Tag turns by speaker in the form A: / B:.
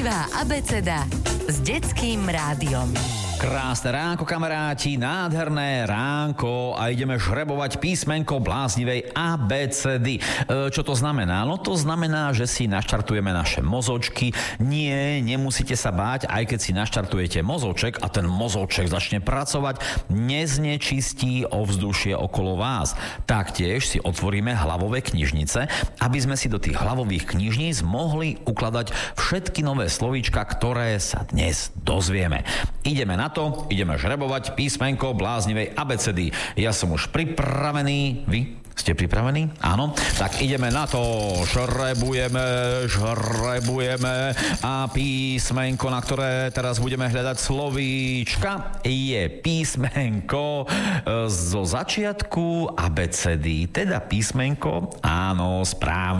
A: Živá abeceda s Detským rádiom.
B: Krásne ránko, kamaráti, nádherné ránko a ideme žrebovať písmenko bláznivej abecedy. Čo to znamená? No to znamená, že si naštartujeme naše mozočky. Nie, nemusíte sa báť, aj keď si naštartujete mozoček a ten mozoček začne pracovať, neznečistí ovzdušie okolo vás. Taktiež si otvoríme hlavové knižnice, aby sme si do tých hlavových knižníc mohli ukladať všetky nové slovíčka, ktoré sa dnes dozvieme. Ideme na to, ideme žrebovať písmenko bláznivej abecedy. Ja som už pripravený. Vy ste pripravení? Áno. Tak ideme na to. Žrebujeme a písmenko, na ktoré teraz budeme hľadať slovíčka, je písmenko zo začiatku abecedy. Teda písmenko, áno, správne.